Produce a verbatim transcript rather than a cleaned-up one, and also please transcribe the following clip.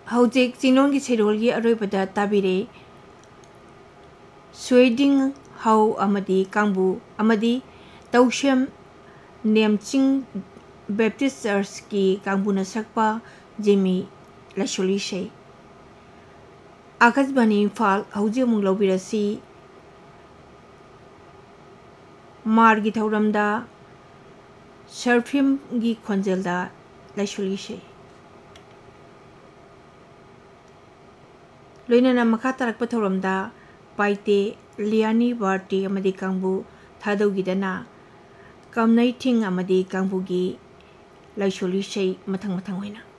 हौजिक चिंगलों की सेरोल की अरोइबदा ताबिरे स्वेडिंग how अमदी कांगबू अमदी तौशम नेमचिंग Baptist church की कांगबू न सकपा जेमी लशोली शे आकाशवाणी इम्फाल हौजिक मुंग लौबिरसी मार्गी थौरमदा शर्फिम की खोंजेलदा लशोली शे लोइनना मखा तरक थौरमदा पाइते लियानी बार्टी अमदी कांगबू थादौगिदना कमनै थिंग अमदी कांगबूगी लैसोली शै मथंग मथंग होइना